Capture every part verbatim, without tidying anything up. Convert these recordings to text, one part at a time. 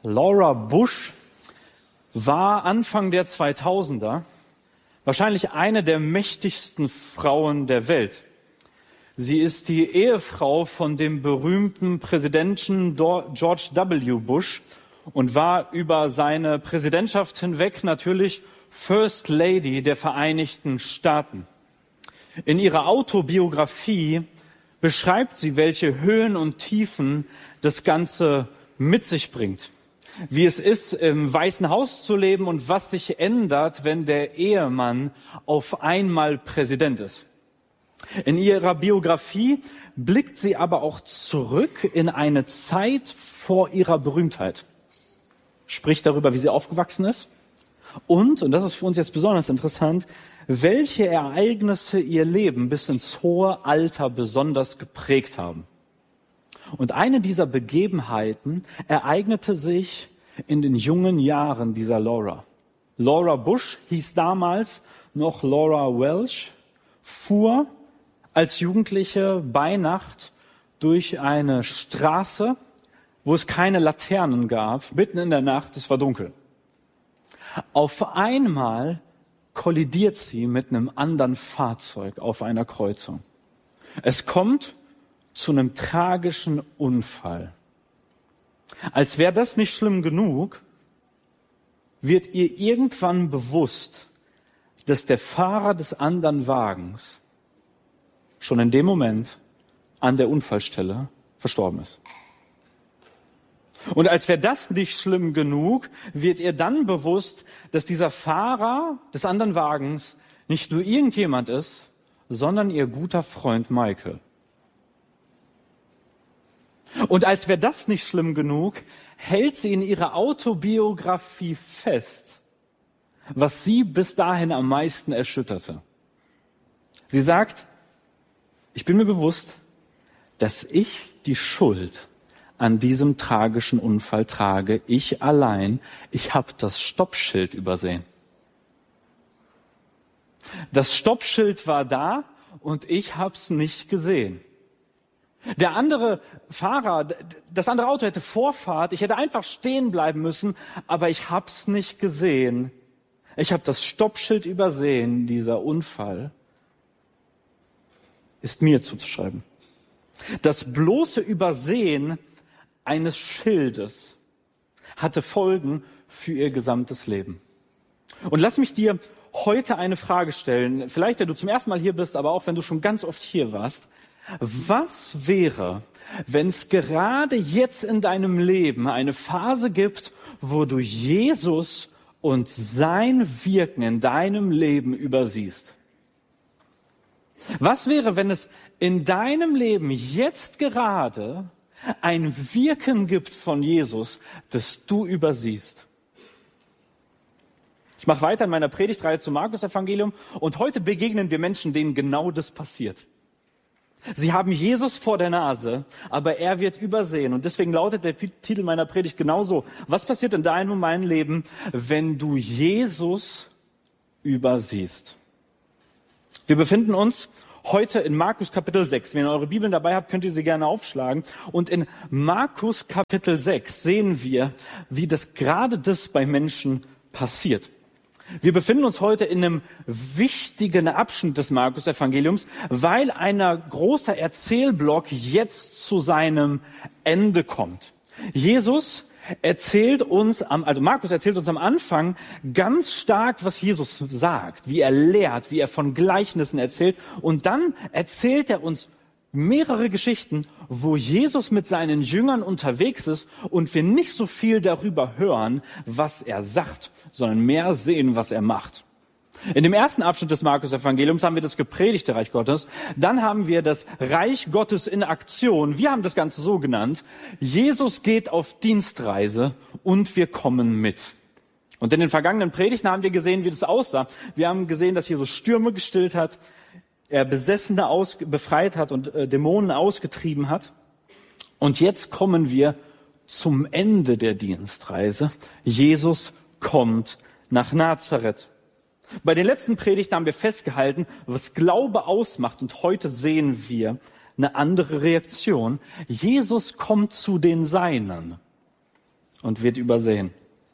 Laura Bush war Anfang der zweitausender wahrscheinlich eine der mächtigsten Frauen der Welt. Sie ist die Ehefrau von dem berühmten Präsidenten George W. Bush und war über seine Präsidentschaft hinweg natürlich First Lady der Vereinigten Staaten. In ihrer Autobiografie beschreibt sie, welche Höhen und Tiefen das Ganze mit sich bringt. Wie es ist, im Weißen Haus zu leben und was sich ändert, wenn der Ehemann auf einmal Präsident ist. In ihrer Biografie blickt sie aber auch zurück in eine Zeit vor ihrer Berühmtheit. Spricht darüber, wie sie aufgewachsen ist. Und, und das ist für uns jetzt besonders interessant, welche Ereignisse ihr Leben bis ins hohe Alter besonders geprägt haben. Und eine dieser Begebenheiten ereignete sich in den jungen Jahren dieser Laura. Laura Bush hieß damals noch Laura Welch, fuhr als Jugendliche bei Nacht durch eine Straße, wo es keine Laternen gab, mitten in der Nacht, es war dunkel. Auf einmal kollidiert sie mit einem anderen Fahrzeug auf einer Kreuzung. Es kommt zu einem tragischen Unfall. Als wäre das nicht schlimm genug, wird ihr irgendwann bewusst, dass der Fahrer des anderen Wagens schon in dem Moment an der Unfallstelle verstorben ist. Und als wäre das nicht schlimm genug, wird ihr dann bewusst, dass dieser Fahrer des anderen Wagens nicht nur irgendjemand ist, sondern ihr guter Freund Michael. Und als wäre das nicht schlimm genug, hält sie in ihrer Autobiografie fest, was sie bis dahin am meisten erschütterte. Sie sagt, ich bin mir bewusst, dass ich die Schuld an diesem tragischen Unfall trage. Ich allein, ich habe das Stoppschild übersehen. Das Stoppschild war da und ich habe es nicht gesehen. Der andere Fahrer, das andere Auto hätte Vorfahrt, ich hätte einfach stehen bleiben müssen, aber ich habe es nicht gesehen. Ich habe das Stoppschild übersehen. Dieser Unfall ist mir zuzuschreiben. Das bloße Übersehen eines Schildes hatte Folgen für ihr gesamtes Leben. Und lass mich dir heute eine Frage stellen, vielleicht wenn du zum ersten Mal hier bist, aber auch wenn du schon ganz oft hier warst. Was wäre, wenn es gerade jetzt in deinem Leben eine Phase gibt, wo du Jesus und sein Wirken in deinem Leben übersiehst? Was wäre, wenn es in deinem Leben jetzt gerade ein Wirken gibt von Jesus, das du übersiehst? Ich mache weiter in meiner Predigtreihe zum Markus-Evangelium und heute begegnen wir Menschen, denen genau das passiert. Sie haben Jesus vor der Nase, aber er wird übersehen. Und deswegen lautet der Titel meiner Predigt genauso. Was passiert in deinem und meinem Leben, wenn du Jesus übersiehst? Wir befinden uns heute in Markus Kapitel sechs. Wenn ihr eure Bibeln dabei habt, könnt ihr sie gerne aufschlagen. Und in Markus Kapitel sechs sehen wir, wie das gerade das bei Menschen passiert. Wir befinden uns heute in einem wichtigen Abschnitt des Markus-Evangeliums, weil ein großer Erzählblock jetzt zu seinem Ende kommt. Jesus erzählt uns, am, also Markus erzählt uns am Anfang ganz stark, was Jesus sagt, wie er lehrt, wie er von Gleichnissen erzählt. Und dann erzählt er uns mehrere Geschichten, wo Jesus mit seinen Jüngern unterwegs ist und wir nicht so viel darüber hören, was er sagt, sondern mehr sehen, was er macht. In dem ersten Abschnitt des Markus-Evangeliums haben wir das gepredigte Reich Gottes. Dann haben wir das Reich Gottes in Aktion. Wir haben das Ganze so genannt. Jesus geht auf Dienstreise und wir kommen mit. Und in den vergangenen Predigten haben wir gesehen, wie das aussah. Wir haben gesehen, dass Jesus Stürme gestillt hat, er Besessene aus, befreit hat und äh, Dämonen ausgetrieben hat. Und jetzt kommen wir zum Ende der Dienstreise. Jesus kommt nach Nazareth. Bei den letzten Predigten haben wir festgehalten, was Glaube ausmacht. Und heute sehen wir eine andere Reaktion. Jesus kommt zu den Seinen. und wird übersehen.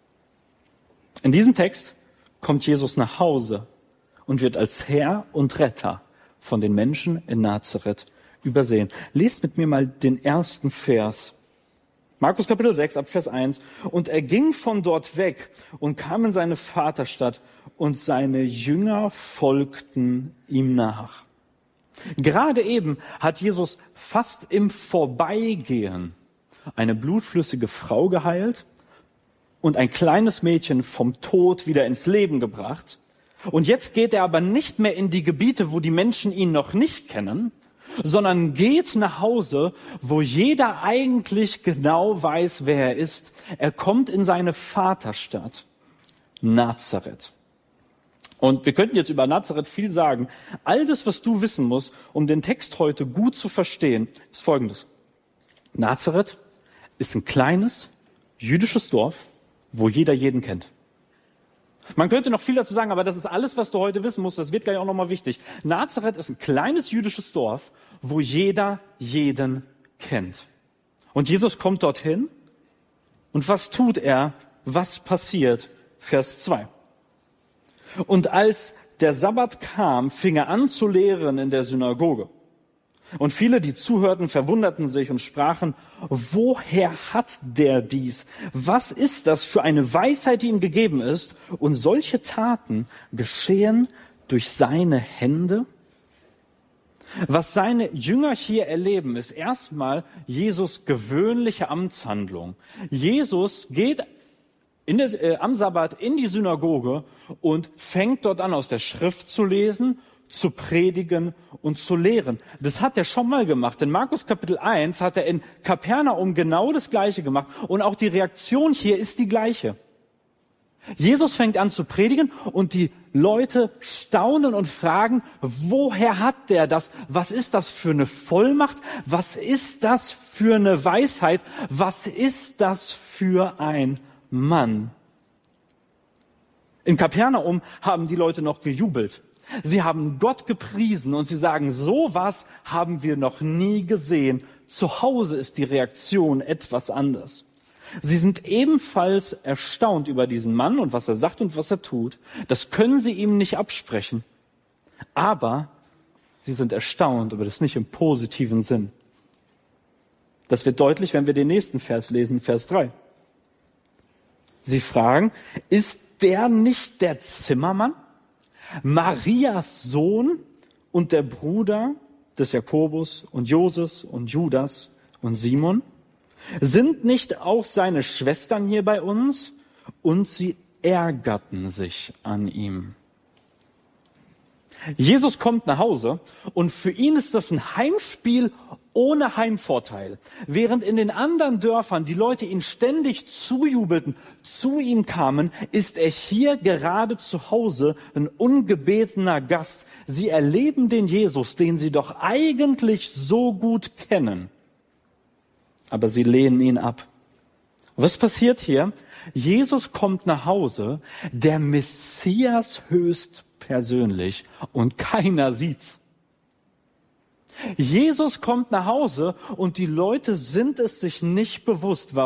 In diesem Text kommt Jesus nach Hause und wird als Herr und Retter von den Menschen in Nazareth übersehen. Lest mit mir mal den ersten Vers. Markus Kapitel sechs, ab Vers eins. Und er ging von dort weg und kam in seine Vaterstadt, und seine Jünger folgten ihm nach. Gerade eben hat Jesus fast im Vorbeigehen eine blutflüssige Frau geheilt und ein kleines Mädchen vom Tod wieder ins Leben gebracht. Und jetzt geht er aber nicht mehr in die Gebiete, wo die Menschen ihn noch nicht kennen, sondern geht nach Hause, wo jeder eigentlich genau weiß, wer er ist. Er kommt in seine Vaterstadt, Nazareth. Und wir könnten jetzt über Nazareth viel sagen. All das, was du wissen musst, um den Text heute gut zu verstehen, ist Folgendes. Nazareth ist ein kleines jüdisches Dorf, wo jeder jeden kennt. Man könnte noch viel dazu sagen, aber das ist alles, was du heute wissen musst. Das wird gleich auch nochmal wichtig. Nazareth ist ein kleines jüdisches Dorf, wo jeder jeden kennt. Und Jesus kommt dorthin. Und was tut er? Was passiert? Vers zwei. Und als der Sabbat kam, fing er an zu lehren in der Synagoge. Und viele, die zuhörten, verwunderten sich und sprachen, woher hat der dies? Was ist das für eine Weisheit, die ihm gegeben ist? Und solche Taten geschehen durch seine Hände? Was seine Jünger hier erleben, ist erstmal Jesus' gewöhnliche Amtshandlung. Jesus geht in der, äh, am Sabbat in die Synagoge und fängt dort an, aus der Schrift zu lesen, zu predigen und zu lehren. Das hat er schon mal gemacht. In Markus Kapitel eins hat er in Kapernaum genau das Gleiche gemacht. Und auch die Reaktion hier ist die gleiche. Jesus fängt an zu predigen und die Leute staunen und fragen, woher hat der das? Was ist das für eine Vollmacht? Was ist das für eine Weisheit? Was ist das für ein Mann? In Kapernaum haben die Leute noch gejubelt. Sie haben Gott gepriesen und sie sagen, sowas haben wir noch nie gesehen. Zu Hause ist die Reaktion etwas anders. Sie sind ebenfalls erstaunt über diesen Mann und was er sagt und was er tut. Das können sie ihm nicht absprechen. Aber sie sind erstaunt, aber das nicht im positiven Sinn. Das wird deutlich, wenn wir den nächsten Vers lesen, Vers drei. Sie fragen, ist der nicht der Zimmermann? Marias Sohn und der Bruder des Jakobus und Joses und Judas und Simon? Sind nicht auch seine Schwestern hier bei uns? Und sie ärgerten sich an ihm. Jesus kommt nach Hause und für ihn ist das ein Heimspiel ohne Heimvorteil. Während in den anderen Dörfern die Leute ihn ständig zujubelten, zu ihm kamen, ist er hier gerade zu Hause ein ungebetener Gast. Sie erleben den Jesus, den sie doch eigentlich so gut kennen. Aber sie lehnen ihn ab. Was passiert hier? Jesus kommt nach Hause, der Messias höchstpersönlich, und keiner sieht's. Jesus kommt nach Hause und die Leute sind es sich nicht bewusst, warum